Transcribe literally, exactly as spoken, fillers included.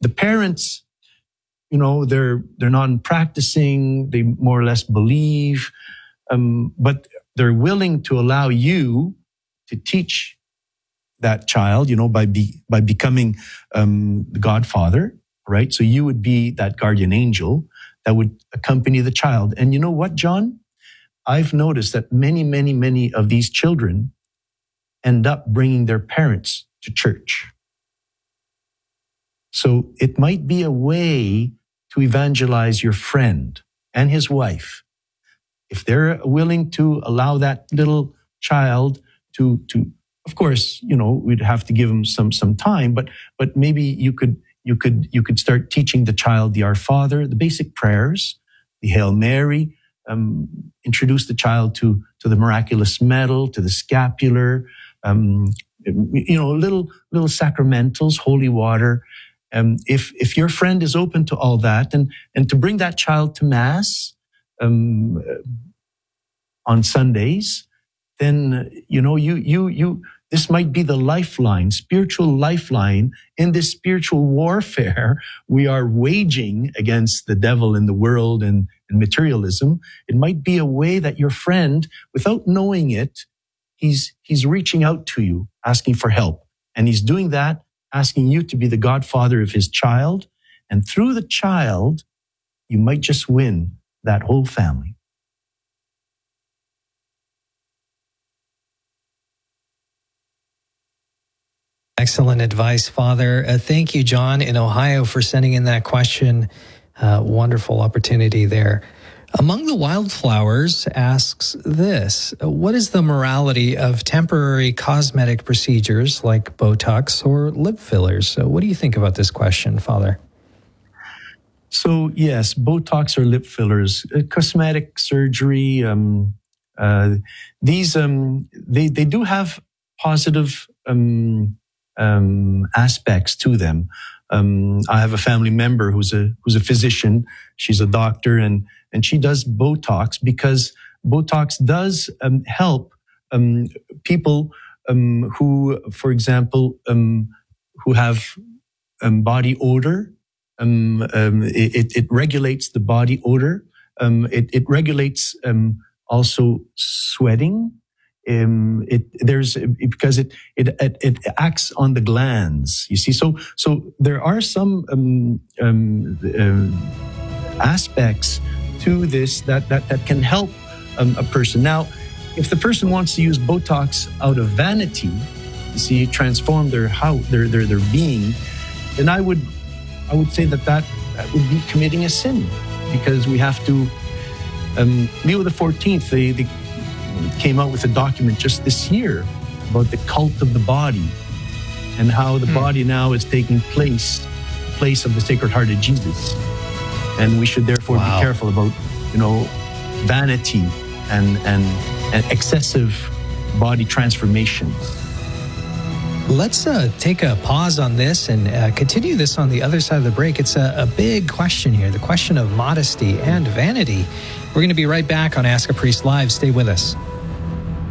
the parents, you know, they're they're non-practicing, they more or less believe, um, but they're willing to allow you to teach that child, you know, by be, by becoming um, the godfather, right? So you would be that guardian angel that would accompany the child. And you know what, John? I've noticed that many, many, many of these children end up bringing their parents to church. So it might be a way to evangelize your friend and his wife. If they're willing to allow that little child to, to, of course, you know, we'd have to give them some, some time, but, but maybe you could, you could, you could start teaching the child the Our Father, the basic prayers, the Hail Mary, um, introduce the child to, to the miraculous medal, to the scapular, um, you know, little, little sacramentals, holy water. Um, if, if your friend is open to all that and, and to bring that child to Mass, um, on Sundays, then, you know, you, you, you, this might be the lifeline, spiritual lifeline in this spiritual warfare we are waging against the devil in the world and, and materialism. It might be a way that your friend, without knowing it, he's, he's reaching out to you, asking for help. And he's doing that, asking you to be the godfather of his child. And through the child, you might just win that whole family. Excellent advice, Father. Uh, thank you, John, in Ohio, for sending in that question. Uh, wonderful opportunity there. Among the Wildflowers asks this: what is the morality of temporary cosmetic procedures like Botox or lip fillers? So what do you think about this question, Father? So, yes, Botox or lip fillers, uh, cosmetic surgery, um, uh, these, um, they, they do have positive um Um, aspects to them. Um, I have a family member who's a who's a physician. She's a doctor, and and she does Botox because Botox does um, help um, people um, who, for example, um, who have um, body odor. Um, um, it, it regulates the body odor. Um, it, it regulates um, also sweating. Um, it, there's, because it, it, it, it acts on the glands, you see. So, so there are some, um, um, um, aspects to this that, that, that can help, um, a person. Now, if the person wants to use Botox out of vanity, you see, transform their, how, their, their, their being, then I would, I would say that that, that would be committing a sin, because we have to, um, Leo the fourteenth, they, they, came out with a document just this year about the cult of the body and how the hmm. body now is taking place, place of the Sacred Heart of Jesus. And we should therefore wow. be careful about, you know, vanity and, and, and excessive body transformation. Let's uh, take a pause on this and uh, continue this on the other side of the break. It's a, a big question here, the question of modesty and vanity. We're going to be right back on Ask a Priest Live. Stay with us.